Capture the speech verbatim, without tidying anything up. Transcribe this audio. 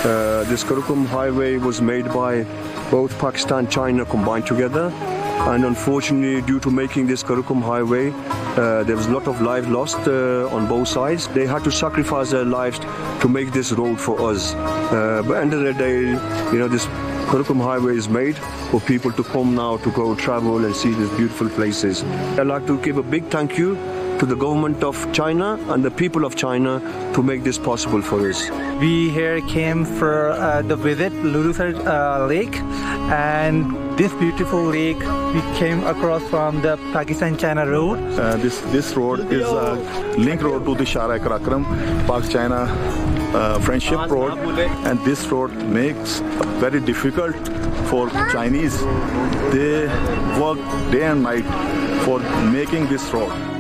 Uh, this Karakum highway was made by both Pakistan and China combined together. And unfortunately, due to making this Karakum highway, uh, there was a lot of lives lost uh, on both sides. They had to sacrifice their lives to make this road for us. Uh, but at the end of the day, you know, this Karakum highway is made for people to come now to go travel and see these beautiful places. I'd like to give a big thank you to the government of China and the people of China to make this possible for us. We here came for uh, the visit Lurusar uh, Lake, and this beautiful lake we came across from the Pakistan-China road. Uh, this this road is a link road to the Shara Karakoram, Pak-China uh, friendship road, and this road makes very difficult for Chinese. They work day and night for making this road.